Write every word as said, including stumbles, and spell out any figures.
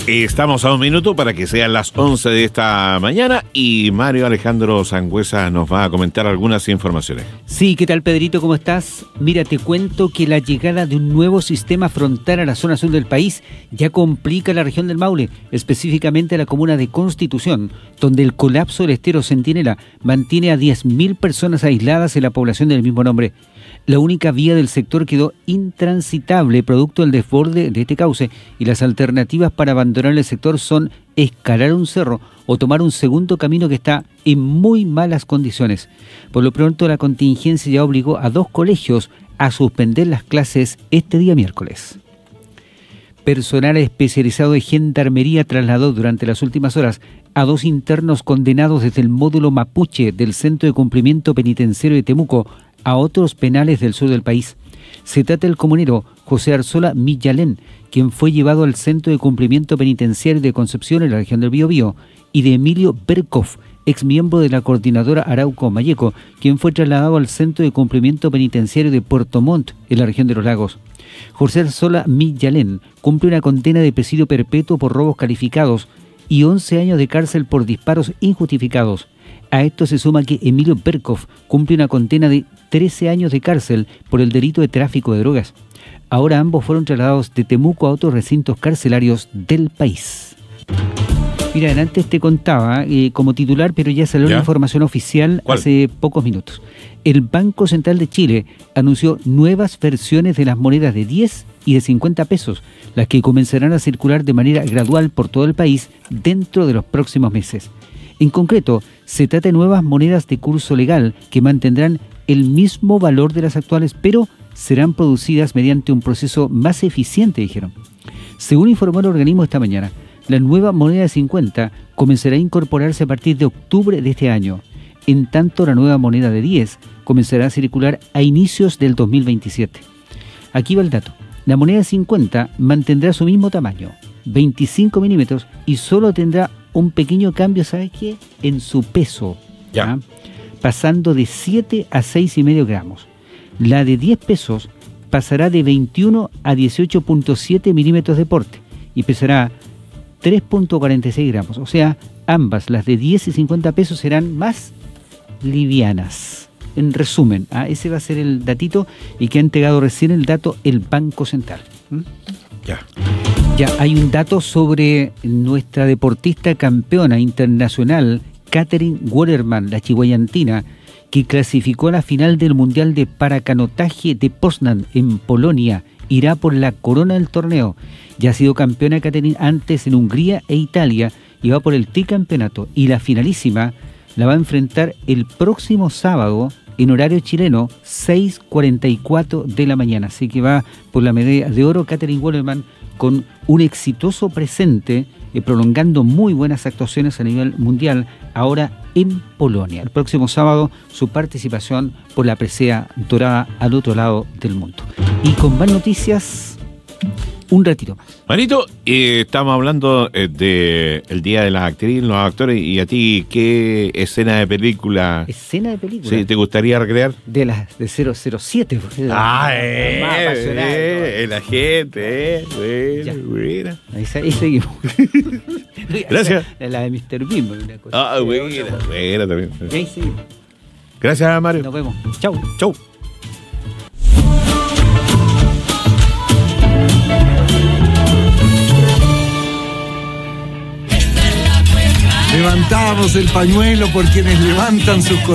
Estamos a un minuto para que sean las once de esta mañana y Mario Alejandro Sangüesa nos va a comentar algunas informaciones. Sí, ¿qué tal, Pedrito? ¿Cómo estás? Mira, te cuento que la llegada de un nuevo sistema frontal a la zona sur del país ya complica la región del Maule, específicamente a la comuna de Constitución, donde el colapso del estero Centinela mantiene a diez mil personas aisladas en la población del mismo nombre. La única vía del sector quedó intransitable producto del desborde de este cauce y las alternativas para abandonar el sector son escalar un cerro o tomar un segundo camino que está en muy malas condiciones. Por lo pronto, la contingencia ya obligó a dos colegios a suspender las clases este día miércoles. Personal especializado de Gendarmería trasladó durante las últimas horas a dos internos condenados desde el módulo Mapuche del Centro de Cumplimiento Penitenciario de Temuco a otros penales del sur del país. Se trata del comunero José Arzola Millalén, quien fue llevado al Centro de Cumplimiento Penitenciario de Concepción en la región del Biobío, y de Emilio Berkov, ex miembro de la coordinadora Arauco Mayeco, quien fue trasladado al Centro de Cumplimiento Penitenciario de Puerto Montt en la región de los Lagos. José Arzola Millalén cumple una condena de presidio perpetuo por robos calificados y once años de cárcel por disparos injustificados. A esto se suma que Emilio Berkov cumple una condena de trece años de cárcel por el delito de tráfico de drogas. Ahora ambos fueron trasladados de Temuco a otros recintos carcelarios del país. Mira, antes te contaba eh, como titular, pero ya salió ¿Ya? una información oficial ¿Cuál? hace pocos minutos. El Banco Central de Chile anunció nuevas versiones de las monedas de diez y de cincuenta pesos, las que comenzarán a circular de manera gradual por todo el país dentro de los próximos meses. En concreto, se trata de nuevas monedas de curso legal que mantendrán el mismo valor de las actuales, pero serán producidas mediante un proceso más eficiente, dijeron. Según informó el organismo esta mañana, la nueva moneda de cincuenta comenzará a incorporarse a partir de octubre de este año. En tanto, la nueva moneda de diez comenzará a circular a inicios del dos mil veintisiete. Aquí va el dato. La moneda de cincuenta mantendrá su mismo tamaño, veinticinco milímetros, y solo tendrá un pequeño cambio, ¿sabes qué? En su peso, ya. pasando de siete a seis y medio gramos. La de diez pesos pasará de veintiuno a dieciocho punto siete milímetros de porte y pesará tres punto cuarenta y seis gramos. O sea, ambas, las de diez y cincuenta pesos, serán más livianas. En resumen, ¿ah? ese va a ser el datito, y que ha entregado recién el dato el Banco Central. ¿Mm? Ya. Ya hay un dato sobre nuestra deportista campeona internacional, Katherine Waterman, la chihuayantina, que clasificó a la final del Mundial de Paracanotaje de Poznan en Polonia. Irá por la corona del torneo. Ya ha sido campeona Katherine antes en Hungría e Italia y va por el tricampeonato. Y la finalísima la va a enfrentar el próximo sábado en horario chileno, seis cuarenta y cuatro de la mañana. Así que va por la medalla de oro Katherine Waterman con un exitoso presente, eh, prolongando muy buenas actuaciones a nivel mundial, ahora en Polonia. El próximo sábado su participación por la presea dorada al otro lado del mundo. Y con más noticias, un ratito más. Manito, eh, estamos hablando eh, de el Día de las Actrices, los actores, y a ti, ¿qué escena de película? ¿Escena de película? Sí, ¿te gustaría recrear? De las de cero cero siete. Ah, eh, más apasionada, eh, la gente, eh, buena, ya. buena. Ahí, ahí seguimos. Gracias. La, la de mister Bimbo. Una cosa. Ah, buena, buena también. Y ahí seguimos. Gracias, Mario. Nos vemos. Chau. Chau. Levantamos el pañuelo por quienes levantan sus corazones.